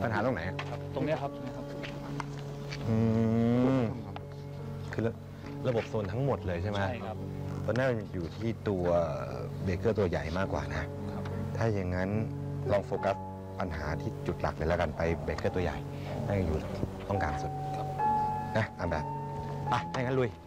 ปัญหาตรงไหนครับตรงนี้ครับคือระบบโซนทั้งหมดเลยใช่ไหมใช่ครับเพราะน่าอยู่ที่ตัวเบเกอร์ตัวใหญ่มากกว่านะครับถ้าอย่างนั้นลองโฟกัสปัญหาที่จุดหลักเลยแล้วกันไปเบเกอร์ตัวใหญ่น่าจะอยู่ต้องการสุดนะตามแบบไปถ้าอย่างนั้นลุย